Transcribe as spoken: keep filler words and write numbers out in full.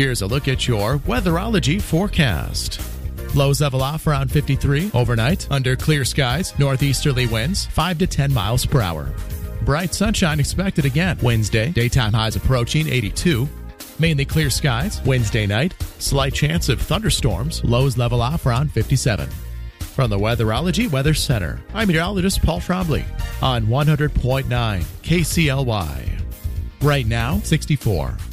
Here's a look at your Weatherology forecast. Lows level off around fifty-three overnight. Under clear skies, northeasterly winds five to ten miles per hour. Bright sunshine expected again Wednesday. Daytime highs approaching eighty-two. Mainly clear skies Wednesday night. Slight chance of thunderstorms. Lows level off around fifty-seven. From the Weatherology Weather Center, I'm meteorologist Paul Trombley on one hundred point nine K C L Y. Right now, sixty-four.